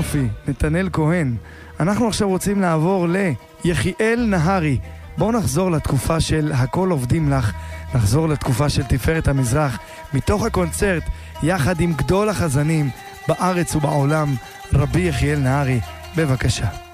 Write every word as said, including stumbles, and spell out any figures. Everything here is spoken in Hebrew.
יופי, נתנאל כהן. אנחנו עכשיו רוצים לעבור ליחיאל נהרי. בואו נחזור לתקופה של הכל עובדים לך, נחזור לתקופה של תפארת המזרח, מתוך הקונצרט, יחד עם גדול החזנים בארץ ובעולם, רבי יחיאל נהרי. בבקשה.